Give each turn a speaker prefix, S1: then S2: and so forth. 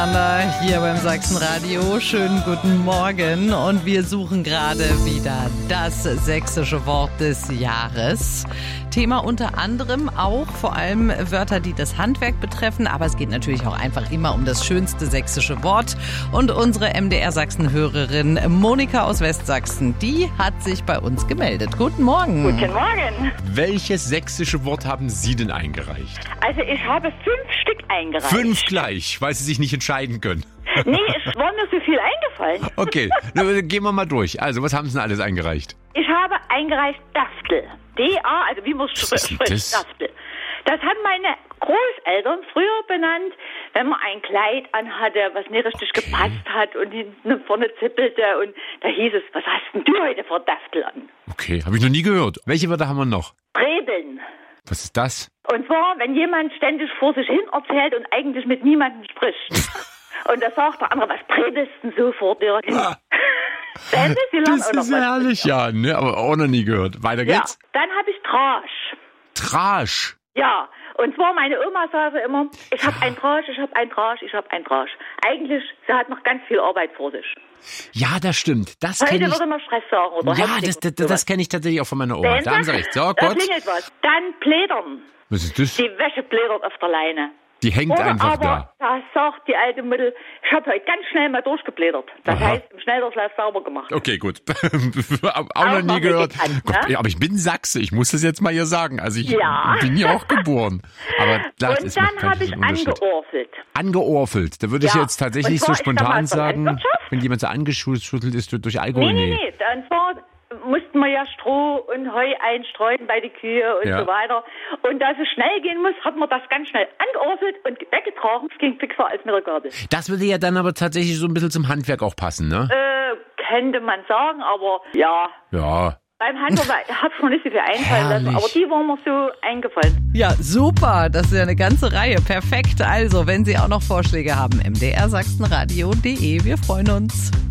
S1: Hier beim Sachsenradio. Schönen guten Morgen. Und wir suchen gerade wieder das sächsische Wort des Jahres. Thema unter anderem auch vor allem Wörter, die das Handwerk betreffen. Aber es geht natürlich auch einfach immer um das schönste sächsische Wort. Und unsere MDR Sachsen-Hörerin Monika aus Westsachsen, die hat sich bei uns gemeldet. Guten Morgen.
S2: Guten Morgen.
S3: Welches sächsische Wort haben Sie denn eingereicht?
S2: Also ich habe 5 Stück eingereicht.
S3: 5 gleich, weil Sie sich nicht entscheiden können.
S2: Nee, es war mir so viel eingefallen.
S3: Okay, gehen wir mal durch. Also, was haben Sie denn alles eingereicht?
S2: Ich habe eingereicht Daftel. D-A, also wie man es spricht, Daftel. Das haben meine Großeltern früher benannt, wenn man ein Kleid anhatte, was nicht richtig gepasst hat und hinten vorne zippelte. Und da hieß es, was hast denn du heute für Daftel an?
S3: Okay, habe ich noch nie gehört. Welche Wörter haben wir noch?
S2: Brebeln.
S3: Was ist das?
S2: Und zwar, wenn jemand ständig vor sich hin erzählt und eigentlich mit niemandem spricht. Und da sagt der andere, was brebelst denn so vor dir hin?
S3: Das ist herrlich, ja, ne? Aber auch noch nie gehört. Weiter geht's.
S2: Ja, dann habe ich Trasch.
S3: Trasch.
S2: Ja, und zwar meine Oma sagte immer, ich habe ein Trasch, ich habe ein Trasch, ich habe ein Trasch. Eigentlich, sie hat noch ganz viel Arbeit vor sich.
S3: Ja, das stimmt. Das
S2: Heute
S3: kenne ich.
S2: würde man Stress sagen. Oder
S3: Ja, das kenne ich tatsächlich auch von meiner Oma. Da haben Sie recht. So,
S2: da
S3: Gott.
S2: klingelt was. Dann Plädern.
S3: Was ist das?
S2: Die Wäsche plädert auf der Leine.
S3: Die hängt
S2: Oder
S3: einfach
S2: aber, da sagt die alte Mutter, ich habe heute ganz schnell mal durchgeblädert. Das heißt, im Schnelldurchlauf sauber gemacht.
S3: Okay, gut. Auch noch nie gehört.
S2: Bekannt,
S3: Gott,
S2: ne?
S3: aber ich bin Sachse, ich muss das jetzt mal hier sagen. Also ich
S2: Ja.
S3: bin hier auch geboren. Aber das
S2: Und
S3: ist
S2: dann
S3: macht
S2: habe ich
S3: keinen Unterschied.
S2: angeorfelt.
S3: Angeorfelt. Da würde ich
S2: Ja.
S3: jetzt tatsächlich
S2: Und
S3: so
S2: zwar, ich sag
S3: spontan
S2: mal, zur
S3: sagen,
S2: Landwirtschaft.
S3: wenn jemand so angeschüttelt ist durch Alkohol.
S2: Nee. Und zwar mussten wir ja Stroh und Heu einstreuen bei den Kühe und
S3: Ja.
S2: so weiter. Und da es schnell gehen muss, hat man das ganz schnell angeordnet und weggetragen. Es ging fixer als mit der Gabel.
S3: Das würde ja dann aber tatsächlich so ein bisschen zum Handwerk auch passen, ne?
S2: Könnte man sagen, aber ja.
S3: Ja.
S2: Beim Handwerk hat es mir nicht so viel einfallen lassen,
S3: Herrlich.
S2: aber die waren mir so eingefallen.
S1: Ja, super. Das ist ja eine ganze Reihe. Perfekt. Also, wenn Sie auch noch Vorschläge haben, mdrsachsenradio.de. Wir freuen uns.